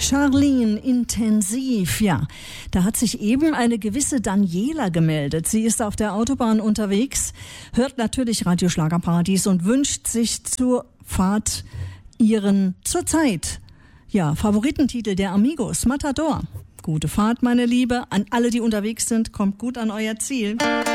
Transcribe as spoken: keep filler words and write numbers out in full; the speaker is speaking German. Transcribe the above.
Charlene, intensiv, ja. Da hat sich eben eine gewisse Daniela gemeldet. Sie ist auf der Autobahn unterwegs, hört natürlich Radio Schlagerparadies und wünscht sich zur Fahrt ihren zurzeit, ja, Favoritentitel der Amigos, Matador. Gute Fahrt, meine Liebe. An alle, die unterwegs sind, kommt gut an euer Ziel.